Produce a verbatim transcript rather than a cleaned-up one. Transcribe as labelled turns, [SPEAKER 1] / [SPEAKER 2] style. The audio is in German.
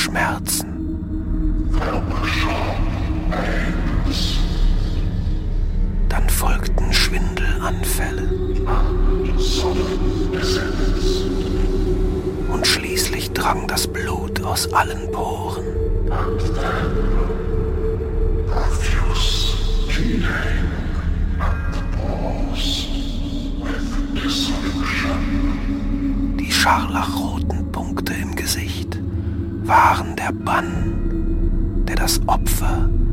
[SPEAKER 1] Schmerzen. Dann folgten Schwindelanfälle. Und schließlich drang das Blut aus allen Poren. Die scharlachroten Punkte im Gesicht waren der Bann, der das Opfer